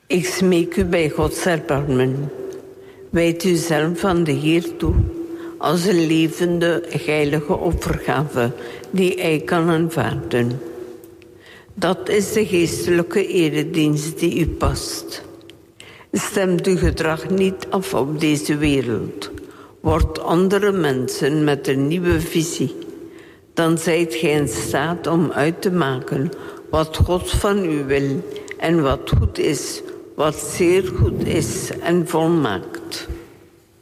Ik smeek u bij Gods erbarmen. Wijd u zelf aan de Heer toe, als een levende, heilige offergave die hij kan aanvaarden. Dat is de geestelijke eredienst die u past. Stemt uw gedrag niet af op deze wereld. Word andere mensen met een nieuwe visie. Dan zijt gij in staat om uit te maken wat God van u wil en wat goed is, wat zeer goed is en volmaakt.